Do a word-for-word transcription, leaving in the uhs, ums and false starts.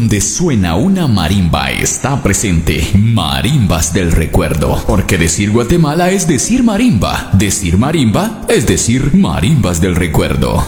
donde suena una marimba está presente. Marimbas del recuerdo. Porque decir Guatemala es decir marimba. Decir marimba es decir marimbas del recuerdo.